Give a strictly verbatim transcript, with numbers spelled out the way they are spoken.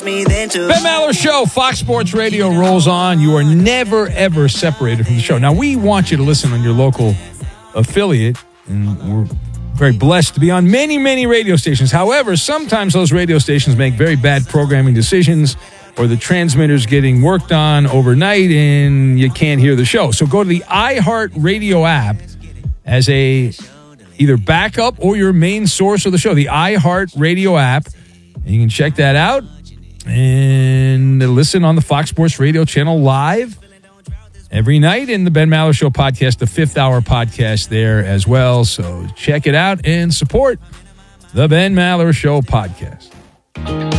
Ben Maller Show, Fox Sports Radio rolls on. You are never, ever separated from the show. Now, we want you to listen on your local affiliate, and we're very blessed to be on many, many radio stations. However, sometimes those radio stations make very bad programming decisions, or the transmitter's getting worked on overnight, and you can't hear the show. So go to the iHeartRadio app as a either backup or your main source of the show, the iHeartRadio app. And you can check that out and listen on the Fox Sports Radio channel live every night, in the Ben Maller Show podcast, the fifth hour podcast there as well. So check it out and support the Ben Maller Show podcast.